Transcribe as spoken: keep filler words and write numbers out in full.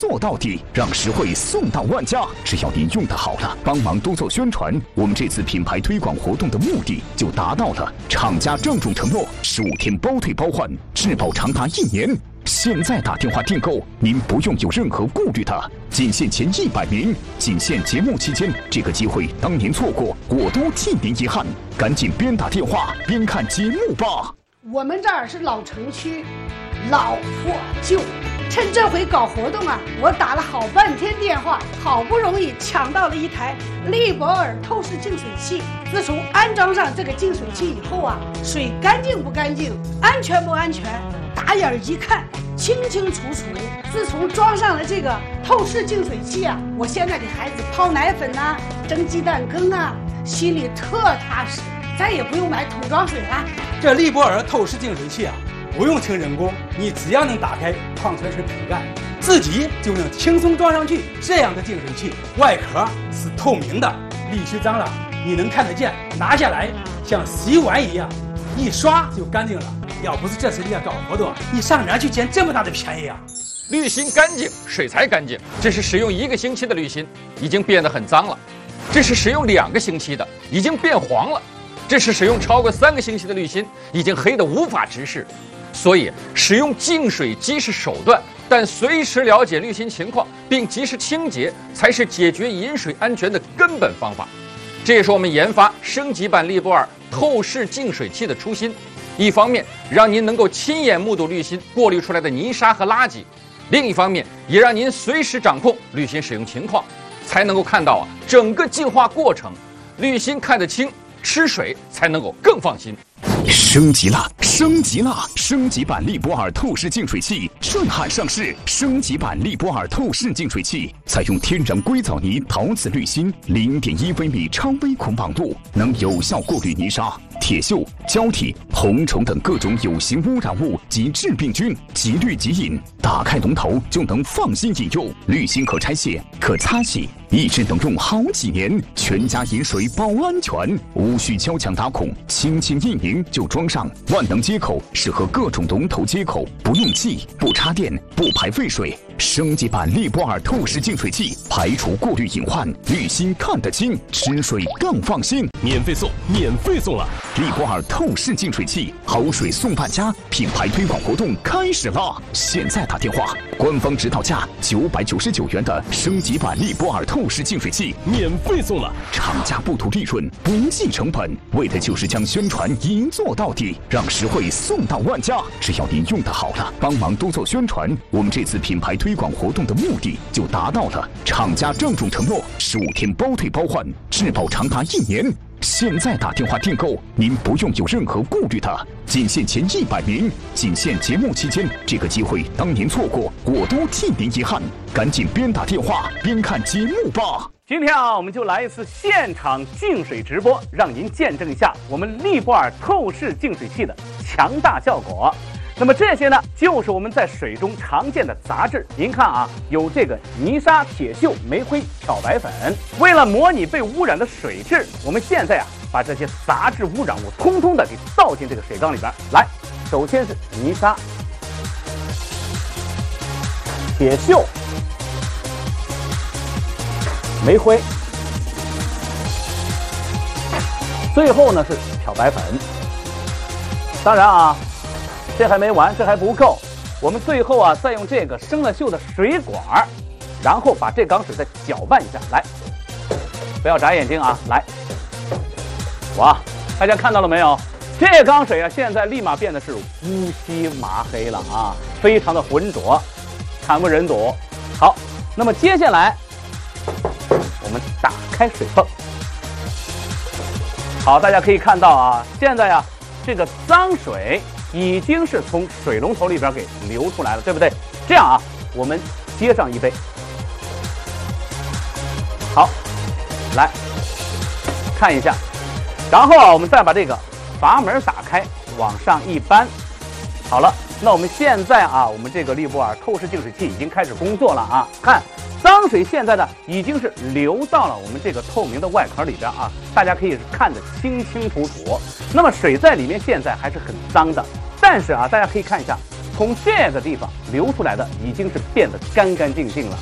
做到底，让实惠送到万家。只要您用得好了，帮忙多做宣传，我们这次品牌推广活动的目的就达到了。厂家郑重承诺，十五天包退包换，质保长达一年。现在打电话订购，您不用有任何顾虑的。仅限前一百名，仅限节目期间，这个机会当您错过，我都替您遗憾。赶紧边打电话边看节目吧。 我们这儿是老城区，老破旧。趁这回搞活动啊，我打了好半天电话，好不容易抢到了一台利博尔透视净水器。自从安装上这个净水器以后啊，水干净不干净，安全不安全，打眼一看清清楚楚。自从装上了这个透视净水器啊，我现在给孩子泡奶粉呐、啊、蒸鸡蛋羹啊，心里特踏实，再也不用买桶装水了。 这利博尔透视净水器啊，不用请人工，你只要能打开矿泉水瓶盖，自己就能轻松装上去。这样的净水器外壳是透明的，沥须脏了你能看得见，拿下来像洗碗一样，一刷就干净了。要不是这次你要搞活动，你上哪儿去捡这么大的便宜啊？ 滤芯干净，水才干净。这是使用一个星期的滤芯，已经变得很脏了；这是使用两个星期的，已经变黄了；这是使用超过三个星期的滤芯，已经黑得无法直视。所以，使用净水机是手段，但随时了解滤芯情况并及时清洁，才是解决饮水安全的根本方法。这也是我们研发升级版利博尔透视净水器的初心。一方面，让您能够亲眼目睹滤芯过滤出来的泥沙和垃圾；另一方面，也让您随时掌控滤芯使用情况，才能够看到啊整个净化过程。滤芯看得清，吃水才能够更放心。 升级了，升级了！升级版利博尔透视净水器震撼上市。升级版利博尔透视净水器采用天然硅藻泥陶瓷滤芯，零点一微米超微孔网路，能有效过滤泥沙、铁锈、胶体、红虫等各种有形污染物及致病菌，即滤即饮。打开龙头就能放心饮用。滤芯可拆卸、可擦洗，一直能用好几年。全家饮水保安全，无需敲墙打孔，轻轻一拧就装上。万能接口适合各种龙头接口，不用气、不插电、不排废水。升级版利博尔透视净水器排除过滤隐患，滤芯看得清，吃水更放心。 免费送，免费送了！ 利博尔透视净水器，好水送万家，品牌推广活动开始啦！现在打电话，官方指导价九百九十九元的升级版利博尔透视净水器免费送了。 厂家不图利润，不计成本，为的就是将宣传一做到底，让实惠送到万家。只要您用得好了，帮忙多做宣传，我们这次品牌推广活动的目的就达到了。厂家郑重承诺，十五天包退包换，质保长达一年。现在打电话订购，您不用有任何顾虑的。仅限前一百名，仅限节目期间，这个机会当您错过，我都替您遗憾。赶紧边打电话边看节目吧。 今天啊，我们就来一次现场净水直播，让您见证一下我们利博尔透视净水器的强大效果。那么这些呢，就是我们在水中常见的杂质。您看啊，有这个泥沙、铁锈、煤灰、漂白粉。为了模拟被污染的水质，我们现在啊，把这些杂质污染物通通的给倒进这个水缸里边来。首先是泥沙、铁锈、煤灰，最后呢是漂白粉。当然啊，这还没完，这还不够。我们最后啊，再用这个生了锈的水管，然后把这缸水再搅拌一下。来，不要眨眼睛啊！来，哇，大家看到了没有？这缸水啊，现在立马变得是乌漆麻黑了啊，非常的浑浊，惨不忍睹。好，那么接下来我们打开水泵。好，大家可以看到啊，现在啊，这个脏水已经是从水龙头里边给流出来了，对不对？这样啊，我们接上一杯。好，来看一下，然后啊，我们再把这个阀门打开，往上一扳。好了，那我们现在啊，我们这个利博尔透视净水器已经开始工作了啊。看，脏水现在呢已经是流到了我们这个透明的外壳里边啊，大家可以看得清清楚楚。那么水在里面现在还是很脏的，但是啊，大家可以看一下， 从这个地方流出来的已经是变得干干净净了。